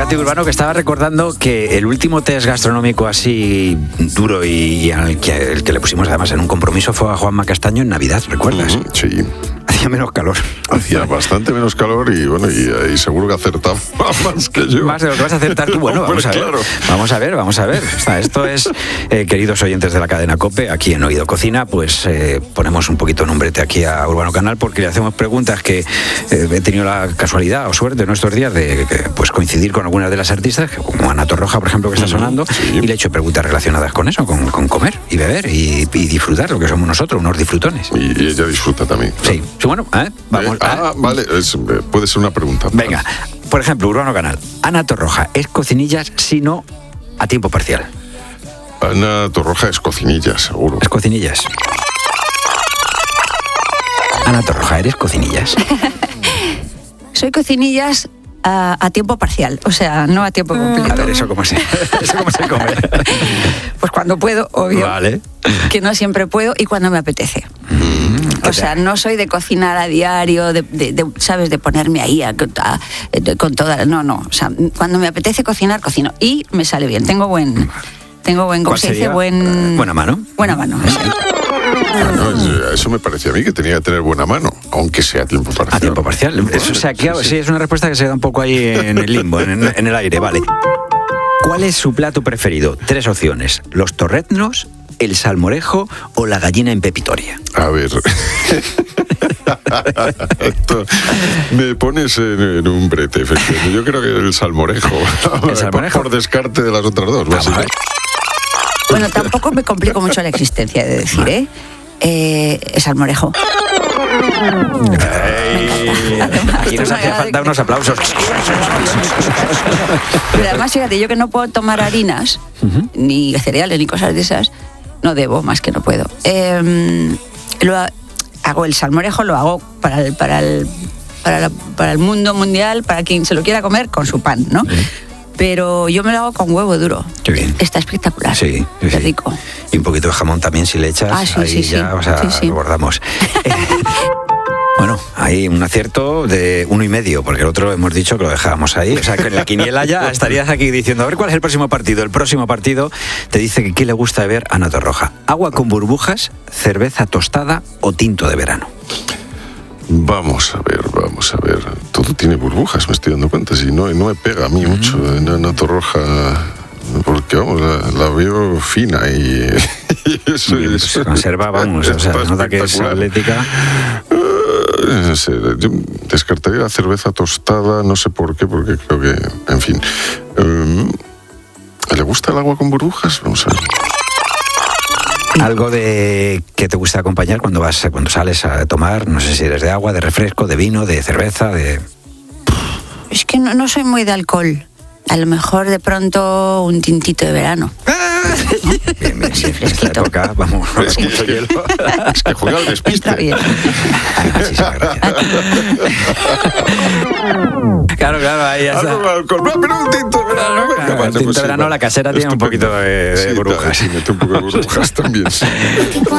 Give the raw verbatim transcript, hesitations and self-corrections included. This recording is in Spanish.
Fíjate, Urbano, que estaba recordando que el último test gastronómico así duro y, y al que, el que le pusimos además en un compromiso fue a Juanma Castaño en Navidad, ¿recuerdas? Mm, sí. Hacía menos calor. Hacía bastante menos calor y bueno, y, y seguro que acertaba más que yo. Más de lo que vas a acertar tú. Bueno, vamos a ver. Claro. Vamos a ver, vamos a ver. O sea, esto es, eh, queridos oyentes de la cadena COPE, aquí en Oído Cocina, pues eh, ponemos un poquito nombrete aquí a Urbano Canal porque le hacemos preguntas que eh, he tenido la casualidad o suerte en nuestros días de eh, pues coincidir con algunas de las artistas, como Ana Torroja, por ejemplo, que está sonando, sí. y le he hecho preguntas relacionadas con eso, con, con comer y beber y, y disfrutar, lo que somos nosotros, unos disfrutones. Y, y ella disfruta también. ¿No? Sí, sí, bueno, ¿eh? Vamos. Eh, ah, vale, es, puede ser una pregunta. Venga, por ejemplo, Urbano Canal. Ana Torroja, ¿es cocinillas, si no, a tiempo parcial? Ana Torroja es cocinilla, seguro. ¿Es cocinillas? Ana Torroja, ¿eres cocinillas? Soy cocinillas a, a tiempo parcial, o sea, no a tiempo completo. A ver, ¿eso cómo se, eso cómo se come? Pues cuando puedo, obvio. Vale. Que no siempre puedo y cuando me apetece. Mm, o sea, no soy de cocinar a diario, de, de, de ¿sabes? De ponerme ahí a, a, de, con toda... No, no. O sea, cuando me apetece cocinar, cocino. Y me sale bien. Tengo buen... Tengo buen... ¿Cómo se dice? Buen... Buena mano. Buena mano, sí. Bueno, eso me parecía a mí que tenía que tener buena mano, aunque sea a tiempo parcial. A tiempo parcial. Eso, o sea, que, sí, sí. sí, es una respuesta que se da un poco ahí en el limbo, en, en el aire, vale. ¿Cuál es su plato preferido? Tres opciones. ¿Los torreznos, el salmorejo o la gallina en pepitoria? A ver... Esto, me pones en, en un brete, efectivamente. Yo creo que el salmorejo. ¿El salmorejo? Por, por descarte de las otras dos, Ah, básicamente. Bueno, tampoco me complico mucho la existencia, de decir, ¿eh? eh el salmorejo. Ay, aquí nos hacía falta unos aplausos. Pero además, fíjate, yo que no puedo tomar harinas, uh-huh. ni cereales, ni cosas de esas, no debo, más que no puedo. Eh, lo hago el salmorejo, lo hago para el, para el, para, la, para el mundo mundial, para quien se lo quiera comer, con su pan, ¿no? Uh-huh. Pero yo me lo hago con huevo duro. Qué bien. Está espectacular. Sí, sí, qué sí. rico. Y un poquito de jamón también si le echas. Ah, sí, ahí sí, ya, sí. o sea, sí, sí. lo bordamos. Bueno, hay un acierto de uno y medio, porque el otro hemos dicho que lo dejábamos ahí. O sea, que en la quiniela ya estarías aquí diciendo, a ver cuál es el próximo partido. El próximo partido te dice que qué le gusta beber a Ana Torroja. Agua con burbujas, cerveza tostada o tinto de verano. Vamos a ver, vamos a ver. Todo tiene burbujas, me estoy dando cuenta. Si no, no me pega a mí mucho en Ana Torroja, porque vamos, la, la veo fina y, y eso Bien, es. Se conserva, vamos, o sea, nota que es atlética. Uh, no sé, yo descartaría la cerveza tostada, no sé por qué, porque creo que, en fin. Um, ¿Le gusta el agua con burbujas? Vamos a ver. Algo de que te gusta acompañar cuando vas, cuando sales a tomar, no sé si eres de agua, de refresco, de vino, de cerveza, de... Es que no, no soy muy de alcohol. A lo mejor de pronto un tintito de verano. Bien, bien, bien. En esta época, vamos, es que, mucho hielo. Es que juega al despiste. Está bien. Muchísimas gracias. Claro, claro, ahí ya está. Alcohol, pero un tinto de verano. Claro, el tinto de verano, la casera tiene un poquito de, de sí, burbujas. Sí, mete un poco de burbujas también.